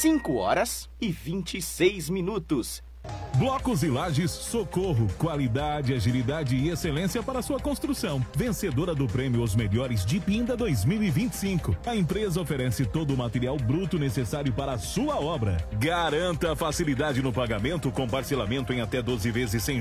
5h26. Blocos e Lajes Socorro, qualidade, agilidade e excelência para sua construção. Vencedora do prêmio Os Melhores de Pinda 2025. A empresa oferece todo o material bruto necessário para a sua obra. Garanta facilidade no pagamento com parcelamento em até 12 vezes sem